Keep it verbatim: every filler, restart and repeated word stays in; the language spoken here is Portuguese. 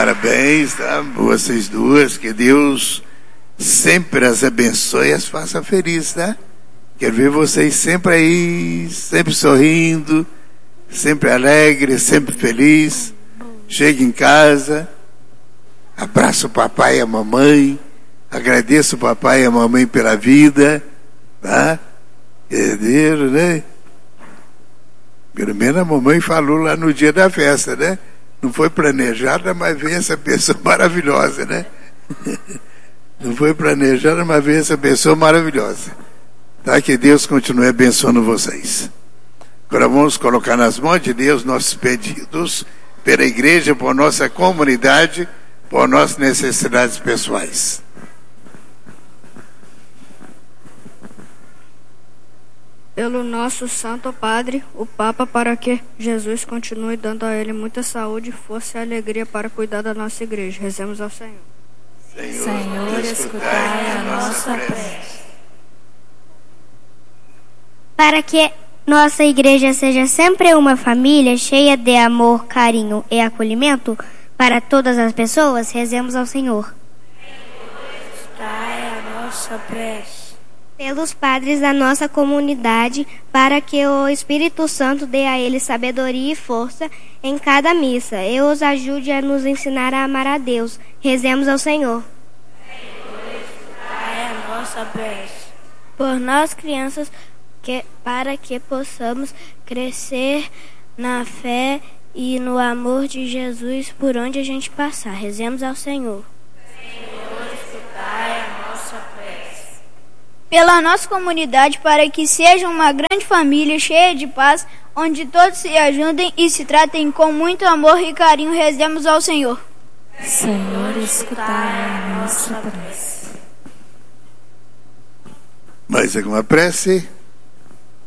Parabéns, tá? Vocês duas, que Deus sempre as abençoe e as faça felizes, tá? Quero ver vocês sempre aí, sempre sorrindo, sempre alegre, sempre feliz. Chega em casa, abraça o papai e a mamãe, agradeço o papai e a mamãe pela vida, tá? Herdeiro, né? Pelo menos a mamãe falou lá no dia da festa, né? Não foi planejada, mas veio essa pessoa maravilhosa, né? Não foi planejada, mas veio essa pessoa maravilhosa. Tá? Que Deus continue abençoando vocês. Agora vamos colocar nas mãos de Deus nossos pedidos pela igreja, por nossa comunidade, por nossas necessidades pessoais. Pelo nosso Santo Padre, o Papa, para que Jesus continue dando a ele muita saúde, força e alegria para cuidar da nossa igreja. Rezemos ao Senhor. Senhor, Senhor escutai a nossa prece. Para que nossa igreja seja sempre uma família cheia de amor, carinho e acolhimento para todas as pessoas, rezemos ao Senhor. Senhor, escutai a nossa prece. Pelos padres da nossa comunidade, para que o Espírito Santo dê a eles sabedoria e força em cada missa e os ajude a nos ensinar a amar a Deus. Rezemos ao Senhor. Senhor, escutai a nossa prece. Por nós crianças, que, para que possamos crescer na fé e no amor de Jesus por onde a gente passar. Rezemos ao Senhor. Senhor, escutai a nossa prece. Pela nossa comunidade, para que seja uma grande família cheia de paz, onde todos se ajudem e se tratem com muito amor e carinho, rezemos ao Senhor. Senhor, escutai a nossa prece. Mais alguma prece?